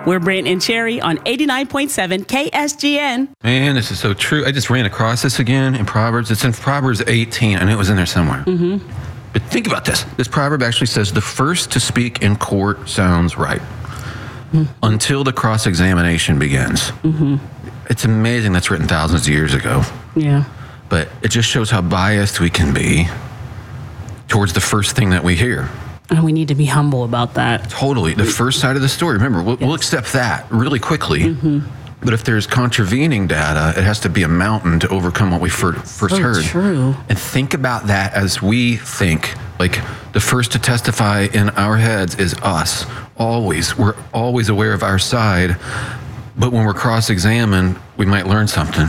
We're Brant and Cherry on 89.7 KSGN. Man, this is so true. I just ran across this again in Proverbs. It's in Proverbs 18. I knew it was in there somewhere. Mm-hmm. But think about this. This proverb actually says the first to speak in court sounds right until the cross-examination begins. Mm-hmm. It's amazing that's written thousands of years ago. Yeah. But it just shows how biased we can be towards the first thing that we hear. And we need to be humble about that. Totally. The first side of the story. Remember, we'll accept that really quickly. Mm-hmm. But if there's contravening data, it has to be a mountain to overcome what we first heard. True. And think about that as we think. Like, the first to testify in our heads is us. Always. We're always aware of our side. But when we're cross-examined, we might learn something.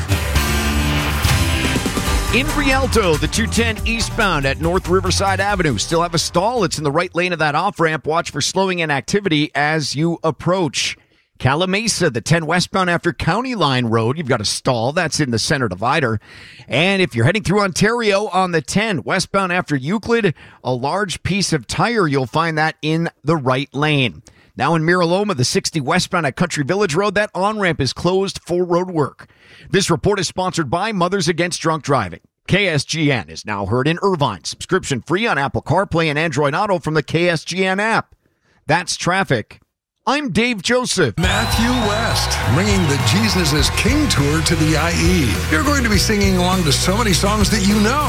In Rialto, the 210 eastbound at North Riverside Avenue. Still have a stall. It's in the right lane of that off-ramp. Watch for slowing in activity as you approach. Calamasa, the 10 westbound after County Line Road. You've got a stall. That's in the center divider. And if you're heading through Ontario on the 10 westbound after Euclid, a large piece of tire, you'll find that in the right lane. Now in Miraloma, the 60 westbound at Country Village Road, that on-ramp is closed for road work. This report is sponsored by Mothers Against Drunk Driving. KSGN is now heard in Irvine. Subscription free on Apple CarPlay and Android Auto from the KSGN app. That's traffic. I'm Dave Joseph. Matthew West, bringing the Jesus is King tour to the IE. You're going to be singing along to so many songs that you know.